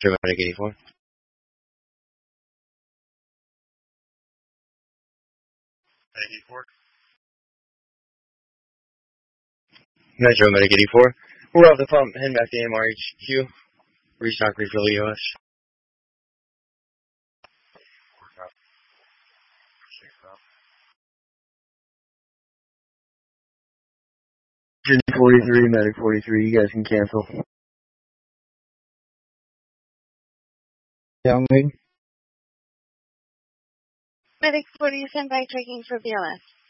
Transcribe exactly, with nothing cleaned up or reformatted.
Dramatic eighty-four. eighty-four. Metro Medic eighty-four. We're off the pump, heading back to M R H Q. Restock refill E O S. forty-three, Medic forty-three, you guys can cancel. Young Wing. Medic forty, send by tracking for B L S.